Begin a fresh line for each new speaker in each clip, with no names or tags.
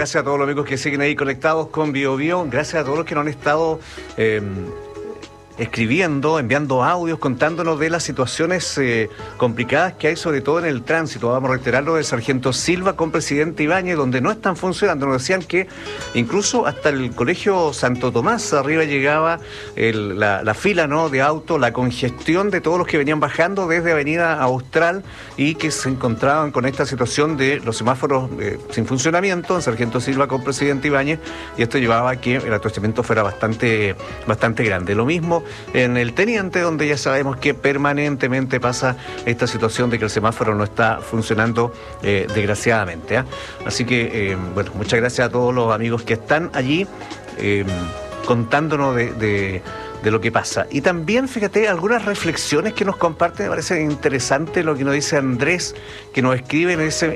gracias a todos los amigos que siguen ahí conectados con BioBio. Gracias a todos los que nos han estado escribiendo, enviando audios, contándonos de las situaciones complicadas que hay, sobre todo en el tránsito. Vamos a reiterar lo del sargento Silva con presidente Ibáñez, donde no están funcionando. Nos decían que incluso hasta el colegio Santo Tomás arriba llegaba la fila, ¿no?, de autos, la congestión de todos los que venían bajando desde Avenida Austral y que se encontraban con esta situación de los semáforos sin funcionamiento en sargento Silva con presidente Ibáñez, y esto llevaba a que el atostamiento fuera bastante grande. Lo mismo en el Teniente, donde ya sabemos que permanentemente pasa esta situación de que el semáforo no está funcionando, desgraciadamente, ¿eh? Así que, bueno, muchas gracias a todos los amigos que están allí contándonos de lo que pasa. Y también, fíjate, algunas reflexiones que nos comparte. Me parece interesante lo que nos dice Andrés, que nos escribe,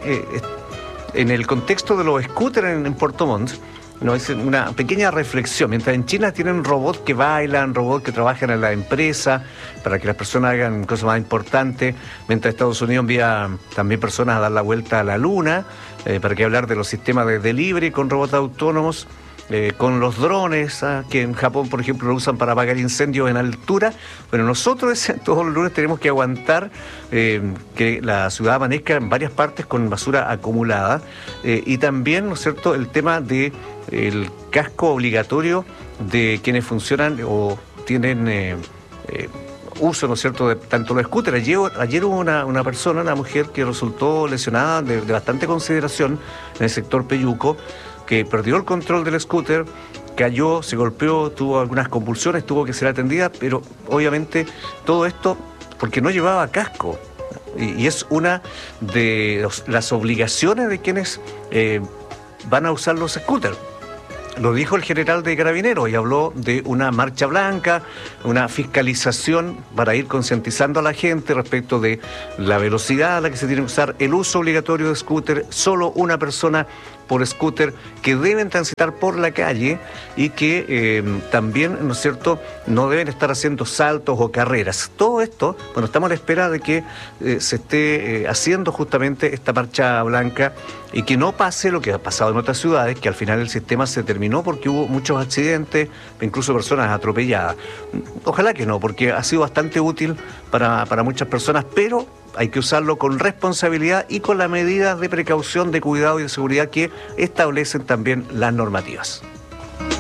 en el contexto de los scooters en Puerto Montt. Nos dice una pequeña reflexión. Mientras en China tienen robots que bailan, robots que trabajan en la empresa para que las personas hagan cosas más importantes, mientras Estados Unidos envía también personas a dar la vuelta a la luna, para que hablar de los sistemas de delivery con robots autónomos, con los drones, que en Japón, por ejemplo, lo usan para apagar incendios en altura. Bueno, nosotros todos los lunes tenemos que aguantar que la ciudad amanezca en varias partes con basura acumulada, y también, ¿no es cierto?, el tema de el casco obligatorio de quienes funcionan o tienen uso, ¿no es cierto?, de tanto los scooters. Ayer hubo una persona, una mujer que resultó lesionada de bastante consideración en el sector Peyuco, que perdió el control del scooter, cayó, se golpeó, tuvo algunas convulsiones, tuvo que ser atendida, pero obviamente todo esto porque no llevaba casco. Y es una de las obligaciones de quienes van a usar los scooters. Lo dijo el general de Carabineros y habló de una marcha blanca, una fiscalización para ir concientizando a la gente respecto de la velocidad a la que se tiene que usar, el uso obligatorio de scooter, solo una persona por scooter, que deben transitar por la calle y que también, ¿no es cierto?, no deben estar haciendo saltos o carreras. Todo esto, bueno, estamos a la espera de que se esté haciendo justamente esta marcha blanca y que no pase lo que ha pasado en otras ciudades, que al final el sistema se terminó porque hubo muchos accidentes, incluso personas atropelladas. Ojalá que no, porque ha sido bastante útil para muchas personas, pero hay que usarlo con responsabilidad y con las medidas de precaución, de cuidado y de seguridad que establecen también las normativas.